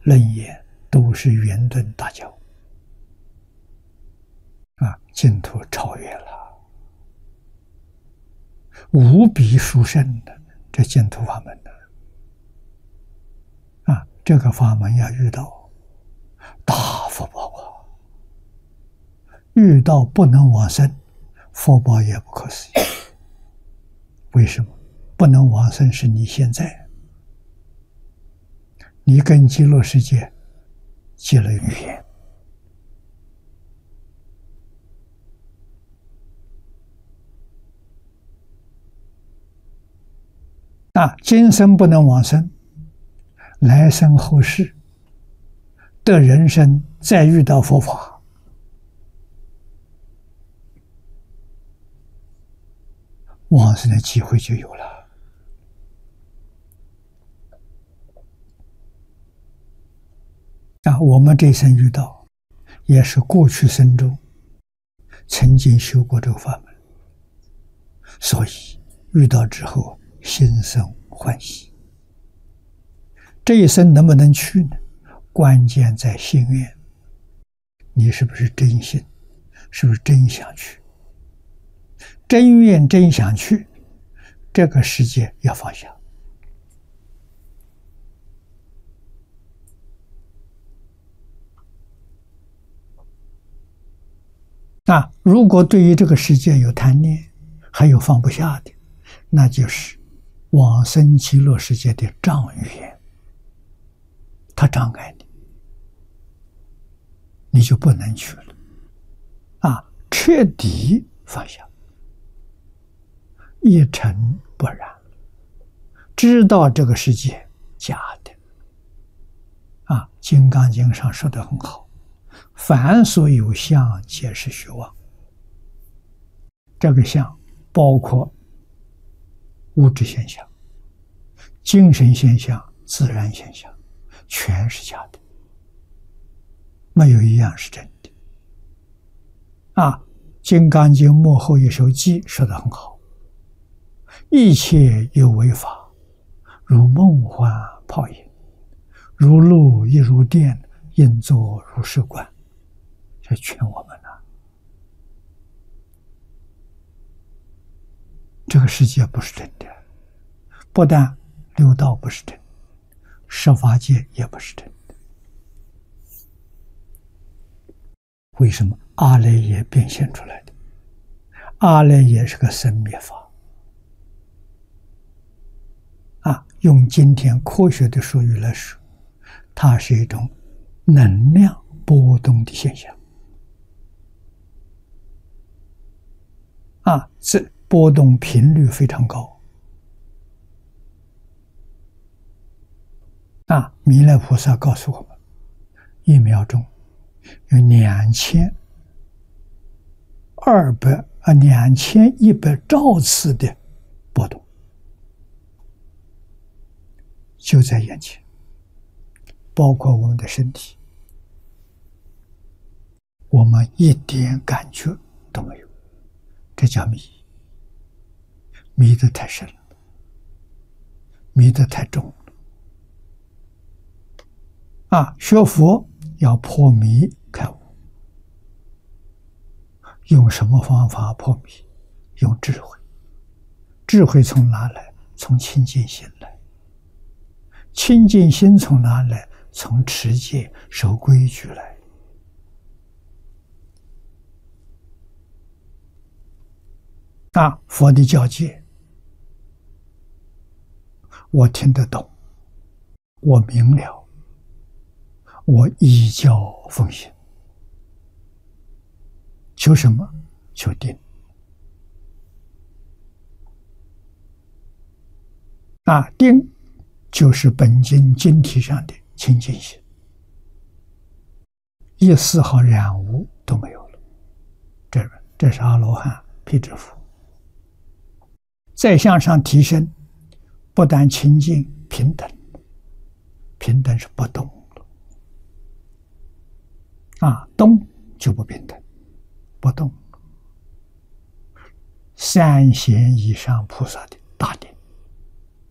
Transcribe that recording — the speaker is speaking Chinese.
楞严都是圆顿大教净土超越了，无比殊胜的这净土法门的这个法门要遇到大福报遇到不能往生，福报也不可思议。为什么不能往生？是你现在，你跟极乐世界结了语言，今生不能往生，来生后世的人生再遇到佛法，往生的机会就有了。我们这一生遇到，也是过去生中曾经修过这个法门，所以遇到之后心生欢喜。这一生能不能去呢？关键在心愿，你是不是真心，是不是真想去？真愿真想去，这个世界要放下。如果对于这个世界有贪念，还有放不下的，那就是往生极乐世界的障缘，它障碍你，你就不能去了。彻底放下，一尘不染，知道这个世界假的。金刚经上说得很好，凡所有相，皆是虚妄。这个相包括物质现象、精神现象、自然现象，全是假的，没有一样是真的。金刚经末后一首偈说得很好，一切有为法，如梦幻泡影，如露亦如电，应作如是观。这劝我们这个世界不是真的，不但六道不是真的，十法界也不是真的。为什么？阿赖耶变现出来的，阿赖耶是个生灭法。用今天科学的术语来说，它是一种能量波动的现象。这波动频率非常高。弥勒菩萨告诉我们，1秒钟有2100兆次的波动，就在眼前，包括我们的身体，我们一点感觉都没有，这叫迷，迷得太深了，迷得太重了。学佛要破迷开悟，用什么方法破迷？用智慧。智慧从哪来？从清净心来。清净心从哪来？从持戒守规矩来。佛的教诫我听得懂，我明了，我依教奉行。求什么？求定。定就是本经经题上的清净心，一丝毫染污都没有了。这是阿罗汉辟支佛。再向上提升，不但清净平等，平等是不动了。动就不平等，不动。3贤以上菩萨的大典，